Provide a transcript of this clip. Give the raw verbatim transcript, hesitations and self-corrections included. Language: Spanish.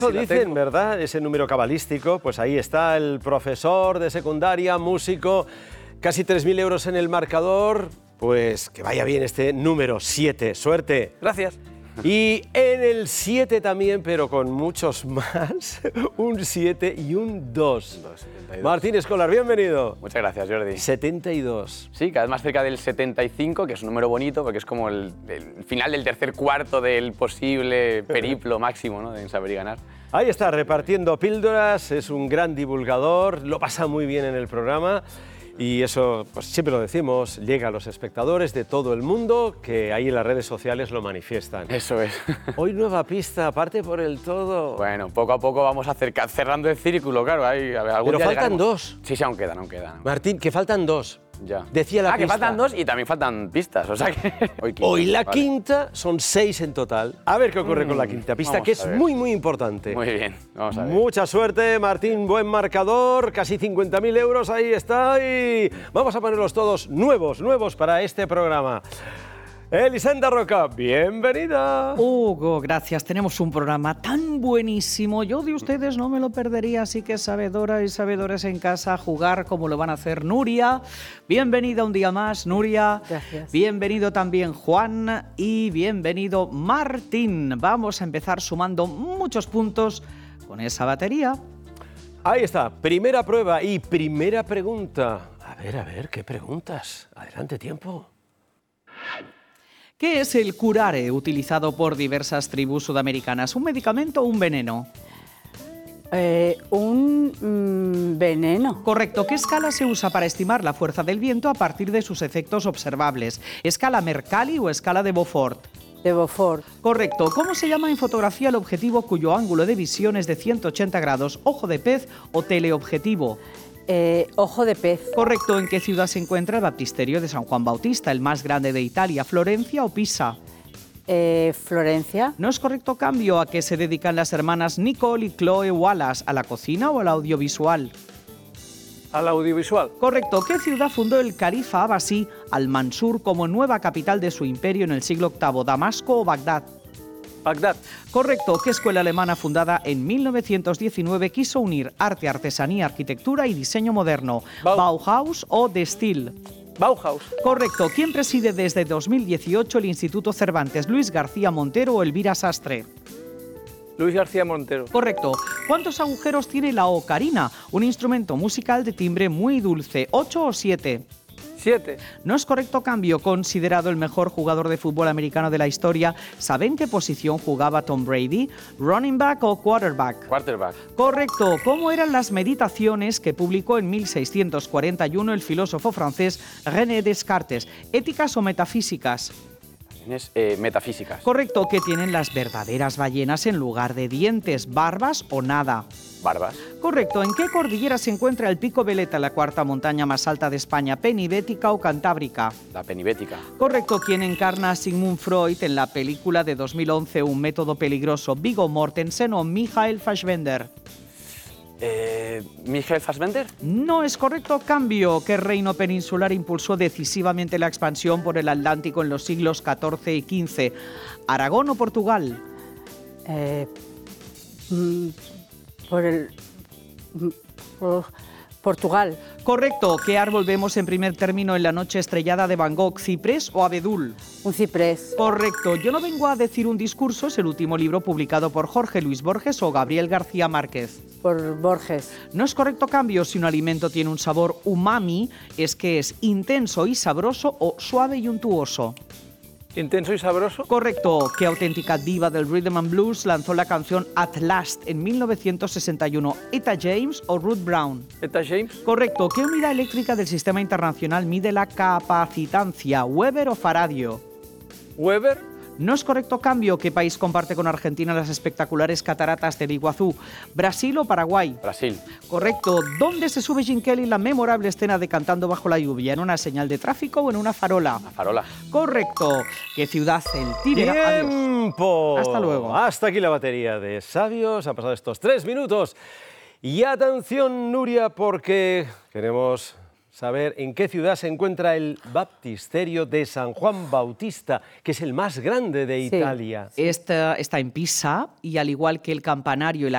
Eso dicen, ¿verdad? Ese número cabalístico, pues ahí está el profesor de secundaria, músico, casi tres mil euros en el marcador, pues que vaya bien este número siete, suerte. Gracias. Y en el siete también, pero con muchos más, un siete y un dos. Martín Escolar, bienvenido. Muchas gracias, Jordi. setenta y dos. Sí, cada vez más cerca del setenta y cinco, que es un número bonito porque es como el, el final del tercer cuarto del posible periplo máximo, ¿no?, de saber y ganar. Ahí está, repartiendo píldoras, es un gran divulgador, lo pasa muy bien en el programa. Y eso, pues siempre lo decimos, llega a los espectadores de todo el mundo que ahí en las redes sociales lo manifiestan. Eso es. Hoy nueva pista, aparte por el todo. Bueno, poco a poco vamos acerca, cerrando el círculo, claro. Hay, a ver, algún Pero día faltan llegaremos. dos. Sí, sí, aún quedan, aún quedan. Martín, que faltan dos. Ya. Decía la ah, pista. que faltan dos y también faltan pistas, o sea que... Hoy, quinta, Hoy la vale. quinta, son seis en total. A ver qué ocurre mm, con la quinta pista, vamos que es a ver. muy, muy importante. Muy bien, vamos a ver. Mucha suerte, Martín, buen marcador, casi cincuenta mil euros, ahí está. Y vamos a ponerlos todos nuevos, nuevos para este programa. Elisenda Roca, bienvenida. Hugo, gracias. Tenemos un programa tan buenísimo. Yo de ustedes no me lo perdería, así que sabedoras y sabedores en casa, jugar como lo van a hacer Nuria. Bienvenida un día más, Nuria. Gracias. Bienvenido también Juan y bienvenido Martín. Vamos a empezar sumando muchos puntos con esa batería. Ahí está, primera prueba y primera pregunta. A ver, a ver, ¿qué preguntas? Adelante, tiempo. ¿Qué es el curare utilizado por diversas tribus sudamericanas? ¿Un medicamento o un veneno? Eh, un mm, veneno. Correcto. ¿Qué escala se usa para estimar la fuerza del viento a partir de sus efectos observables? ¿Escala Mercalli o escala de Beaufort? De Beaufort. Correcto. ¿Cómo se llama en fotografía el objetivo cuyo ángulo de visión es de ciento ochenta grados? ¿Ojo de pez o teleobjetivo? Eh, ojo de pez. Correcto. ¿En qué ciudad se encuentra el baptisterio de San Juan Bautista, el más grande de Italia? ¿Florencia o Pisa? Eh, Florencia. ¿No es correcto cambio? ¿A qué se dedican las hermanas Nicole y Chloe Wallace? ¿A la cocina o al audiovisual? Al audiovisual. Correcto. ¿Qué ciudad fundó el califa abasí al-Mansur como nueva capital de su imperio en el siglo octavo? ¿Damasco o Bagdad? Bagdad. Correcto. ¿Qué escuela alemana fundada en mil novecientos diecinueve quiso unir arte, artesanía, arquitectura y diseño moderno? Bau- ¿Bauhaus o De Stijl? Bauhaus. Correcto. ¿Quién preside desde dos mil dieciocho el Instituto Cervantes? ¿Luis García Montero o Elvira Sastre? Luis García Montero. Correcto. ¿Cuántos agujeros tiene la ocarina? Un instrumento musical de timbre muy dulce. ¿Ocho o siete? Siete. No es correcto cambio. Considerado el mejor jugador de fútbol americano de la historia, ¿saben qué posición jugaba Tom Brady? ¿Running back o quarterback? Quarterback. Correcto. ¿Cómo eran las meditaciones que publicó en mil seiscientos cuarenta y uno el filósofo francés René Descartes? ¿Éticas o metafísicas? Tienes eh, metafísicas. Correcto. ¿Qué tienen las verdaderas ballenas en lugar de dientes? ¿Barbas o nada? Barbas. Correcto. ¿En qué cordillera se encuentra el Pico Veleta, la cuarta montaña más alta de España? ¿Penibética o cantábrica? La penibética. Correcto. ¿Quién encarna a Sigmund Freud en la película de dos mil once Un método peligroso? ¿Viggo Mortensen o Michael Fassbender? Eh, ¿Michael Fassbender? No es correcto. Cambio. ¿Qué reino peninsular impulsó decisivamente la expansión por el Atlántico en los siglos catorce y quince? ¿Aragón o Portugal? Eh, mm, por el... mm, por Portugal. Correcto. ¿Qué árbol vemos en primer término en La noche estrellada de Van Gogh? ¿Ciprés o abedul? Un ciprés. Correcto. Yo no vengo a decir un discurso, es el último libro publicado por Jorge Luis Borges o Gabriel García Márquez. Por Borges. No es correcto cambio. Si un alimento tiene un sabor umami, es que es intenso y sabroso o suave y untuoso. Intenso y sabroso. Correcto. ¿Qué auténtica diva del rhythm and blues lanzó la canción At Last en mil novecientos sesenta y uno? ¿Etta James o Ruth Brown? Etta James. Correcto. ¿Qué unidad eléctrica del sistema internacional mide la capacitancia? ¿Weber o faradio? Weber. No es correcto cambio. ¿Qué país comparte con Argentina las espectaculares cataratas del Iguazú? ¿Brasil o Paraguay? Brasil. Correcto. ¿Dónde se sube Gene Kelly la memorable escena de Cantando bajo la lluvia? ¿En una señal de tráfico o en una farola? La farola. Correcto. ¿Qué ciudad celtíbera? Adiós. ¡Tiempo! Hasta luego. Hasta aquí la batería de sabios. Han pasado estos tres minutos. Y atención, Nuria, porque queremos saber en qué ciudad se encuentra el baptisterio de San Juan Bautista, que es el más grande de Sí. Italia. Esta está en Pisa y al igual que el campanario y la